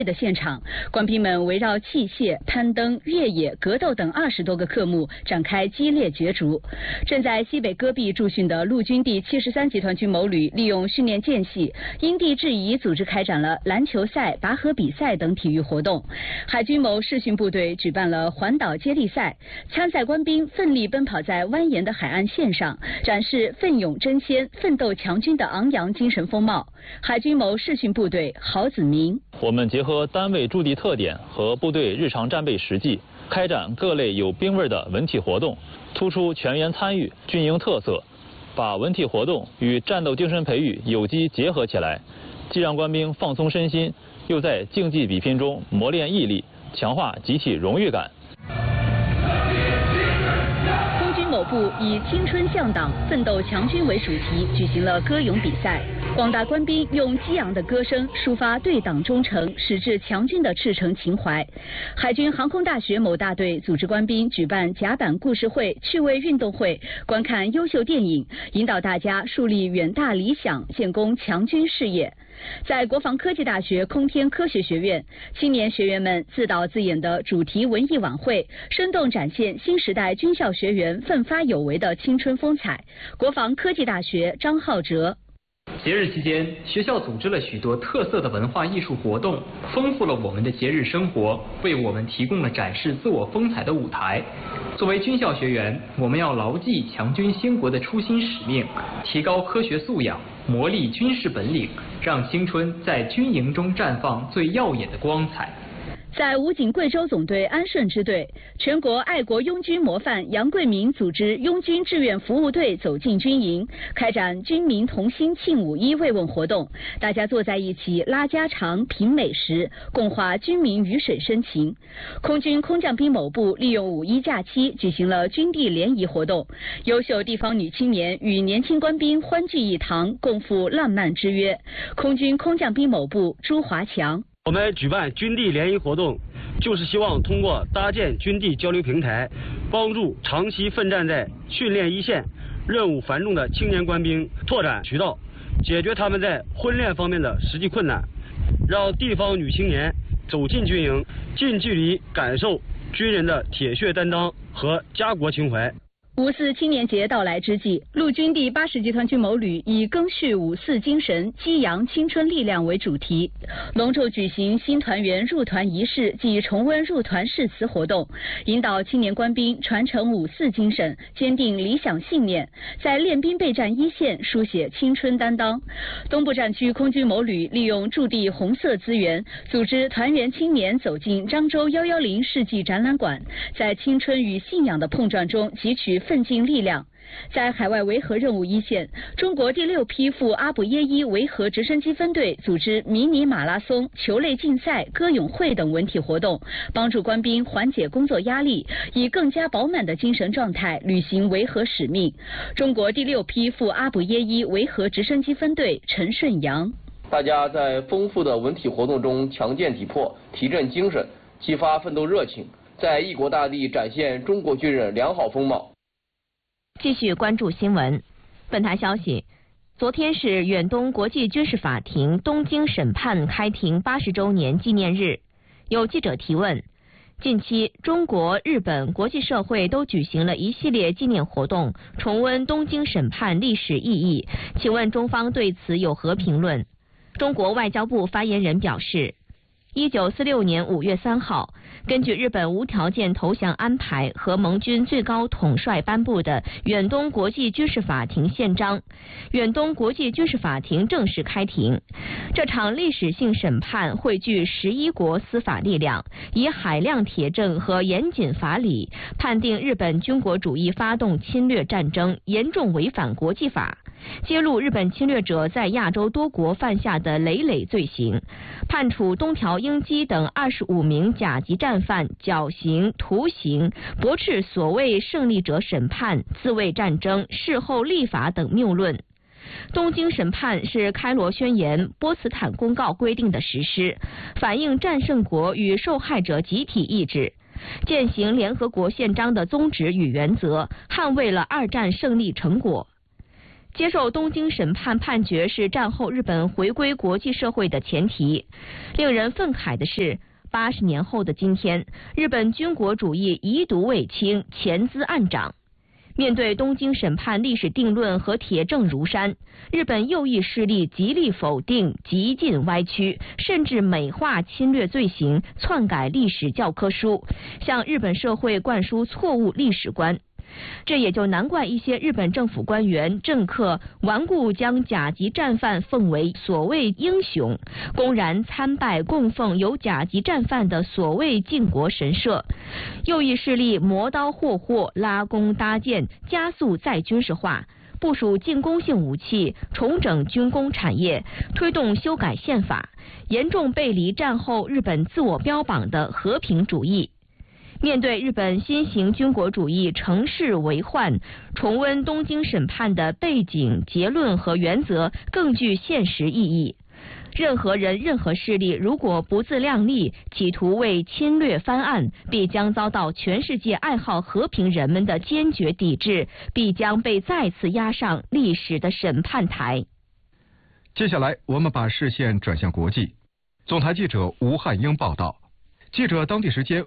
的现场，官兵们围绕器械、攀登、越野、格斗等20多个科目展开激烈角逐。正在西北戈壁驻训的陆军第73集团军某旅利用训练间隙，因地制宜组织开展了篮球赛、拔河比赛等体育活动。海军某视训部队举办了环岛接力赛，参赛官兵奋力奔跑在蜿蜒的海岸线上，展示奋勇争先、奋斗强军的昂扬精神风貌。海军某视训部队郝子明： 我们结合单位驻地特点和部队日常战备实际，开展各类有兵味的文体活动，突出全员参与、军营特色，把文体活动与战斗精神培育有机结合起来，既让官兵放松身心，又在竞技比拼中磨练毅力，强化集体荣誉感。 空军某部以青春向党、奋斗强军为主题，举行了歌咏比赛。广大官兵用激昂的歌声抒发对党忠诚、矢志强军的赤诚情怀。海军航空大学某大队组织官兵举办甲板故事会、趣味运动会，观看优秀电影，引导大家树立远大理想，建功强军事业。在国防科技大学空天科学学院，青年学员们自导自演的主题文艺晚会，生动展现新时代军校学员奋发有为的青春风采。国防科技大学张浩哲。 节日期间，学校组织了许多特色的文化艺术活动，丰富了我们的节日生活，为我们提供了展示自我风采的舞台。作为军校学员，我们要牢记强军兴国的初心使命，提高科学素养，磨砺军事本领，让青春在军营中绽放最耀眼的光彩。 在武警贵州总队安顺支队，全国爱国拥军模范杨贵民组织拥军志愿服务队走进军营，开展军民同心庆5·1慰问活动。大家坐在一起拉家常、品美食，共话军民鱼水深情。空军空降兵某部利用5·1假期举行了军地联谊活动，优秀地方女青年与年轻官兵欢聚一堂，共赴浪漫之约。空军空降兵某部朱华强。 我们举办军地联谊活动，就是希望通过搭建军地交流平台，帮助长期奋战在训练一线、任务繁重的青年官兵拓展渠道，解决他们在婚恋方面的实际困难，让地方女青年走进军营，近距离感受军人的铁血担当和家国情怀。 5·4青年节到来之际，陆军第80集团军某旅以赓续5·4精神，激扬青春力量为主题，隆重举行新团员入团仪式暨重温入团誓词活动，引导青年官兵传承5·4精神，坚定理想信念，在练兵备战一线书写青春担当。东部战区空军某旅利用驻地红色资源，组织团员青年走进漳州110世纪展览馆，在青春与信仰的碰撞中汲取奋进力量。在海外维和任务一线，中国第6批赴阿布耶伊维和直升机分队组织迷你马拉松、球类竞赛、歌咏会等文体活动，帮助官兵缓解工作压力，以更加饱满的精神状态履行维和使命。中国第6批赴阿布耶伊维和直升机分队陈顺阳。 大家在丰富的文体活动中强健体魄，提振精神，激发奋斗热情，在异国大地展现中国军人良好风貌。 继续关注新闻。本台消息，昨天是远东国际军事法庭东京审判开庭80周年纪念日。有记者提问，近期中国、日本、国际社会都举行了一系列纪念活动，重温东京审判历史意义，请问中方对此有何评论？中国外交部发言人表示，1946年5月3号，根据日本无条件投降安排和盟军最高统帅颁布的远东国际军事法庭宪章，远东国际军事法庭正式开庭。这场历史性审判汇聚11国司法力量，以海量铁证和严谨法理，判定日本军国主义发动侵略战争，严重违反国际法，揭露日本侵略者在亚洲多国犯下的累累罪行，判处东条英机等25名甲级战犯绞刑、徒刑，驳斥所谓胜利者审判、自卫战争、事后立法等谬论。东京审判是开罗宣言、波茨坦公告规定的实施，反映战胜国与受害者集体意志，践行联合国宪章的宗旨与原则，捍卫了2战胜利成果。 接受东京审判判决是战后日本回归国际社会的前提。令人愤慨的是，80年后的今天，日本军国主义遗毒未清，潜滋暗长。面对东京审判历史定论和铁证如山，日本右翼势力极力否定、极尽歪曲，甚至美化侵略罪行，篡改历史教科书，向日本社会灌输错误历史观。这也就难怪一些日本政府官员、政客顽固将甲级战犯奉为所谓英雄，公然参拜供奉有甲级战犯的所谓靖国神社。右翼势力磨刀霍霍，拉弓搭箭，加速再军事化，部署进攻性武器，重整军工产业，推动修改宪法，严重背离战后日本自我标榜的和平主义。面对日本新型军国主义乘势为患，重温东京审判的背景、结论和原则更具现实意义。任何人、任何势力如果不自量力，企图为侵略翻案，必将遭到全世界爱好和平人们的坚决抵制，必将被再次押上历史的审判台。 接下来，我们把视线转向国际。总台记者吴汉英报道。记者当地时间